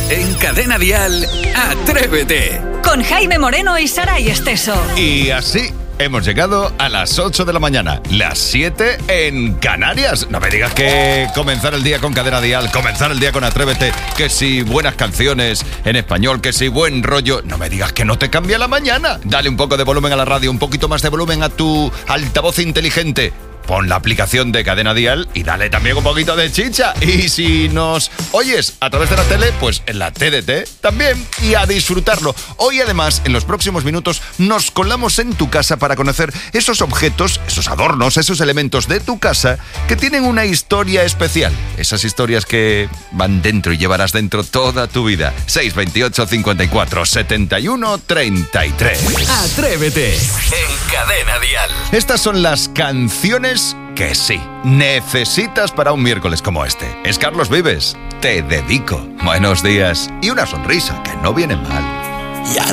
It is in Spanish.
En Cadena Dial, Atrévete. Con Jaime Moreno y Saray Esteso. Y así hemos llegado a las 8 de la mañana, las 7 en Canarias. No me digas que comenzar el día con Cadena Dial, comenzar el día con Atrévete, que si buenas canciones en español, que si buen rollo. No me digas que no te cambia la mañana. Dale un poco de volumen a la radio, un poquito más de volumen a tu altavoz inteligente. Pon la aplicación de Cadena Dial y dale también un poquito de chicha. Y si nos oyes a través de la tele, pues en la TDT también. Y a disfrutarlo. Hoy además, en los próximos minutos, nos colamos en tu casa para conocer esos objetos, esos adornos, esos elementos de tu casa que tienen una historia especial. Esas historias que van dentro y llevarás dentro toda tu vida. 628 54 71 33. Atrévete. En Cadena Dial. Estas son las canciones que sí, necesitas para un miércoles como este. Es Carlos Vives, Te dedico. Buenos días y una sonrisa que no viene mal. Ya